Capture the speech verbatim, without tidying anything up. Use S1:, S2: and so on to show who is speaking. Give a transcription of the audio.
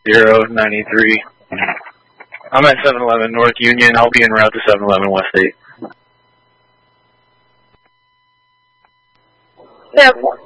S1: zero ninety-three. I'm at seven eleven North Union. I'll be en route to seven eleven West eight.
S2: Seven.